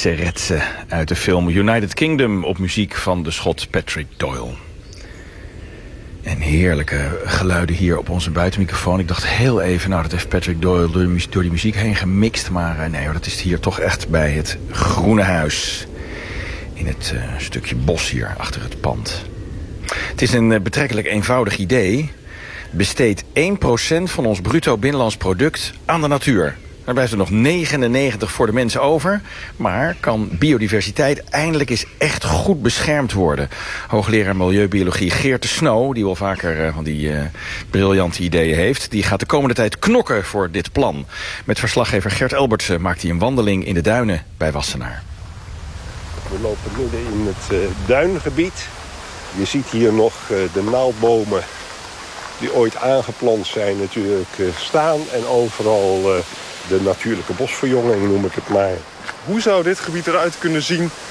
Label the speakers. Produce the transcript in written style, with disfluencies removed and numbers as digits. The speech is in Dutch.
Speaker 1: Seretse uit de film United Kingdom op muziek van de Schot Patrick Doyle. En heerlijke geluiden hier op onze buitenmicrofoon. Ik dacht heel even, nou dat heeft Patrick Doyle door die muziek heen gemixt. Maar nee hoor, dat is hier toch echt bij het Groene Huis. In het stukje bos hier achter het pand. Het is een betrekkelijk eenvoudig idee. Besteed 1% van ons bruto binnenlands product aan de natuur. Dan blijft er nog 99 voor de mensen over. Maar kan biodiversiteit eindelijk eens echt goed beschermd worden? Hoogleraar Milieubiologie Geert de Snoo, die wel vaker van die briljante ideeën heeft, die gaat de komende tijd knokken voor dit plan. Met verslaggever Gert Elbertsen maakt hij een wandeling in de duinen bij Wassenaar.
Speaker 2: We lopen midden in het duingebied. Je ziet hier nog de naaldbomen die ooit aangeplant zijn natuurlijk staan. En overal de natuurlijke bosverjonging noem ik het maar.
Speaker 3: Hoe zou dit gebied eruit kunnen zien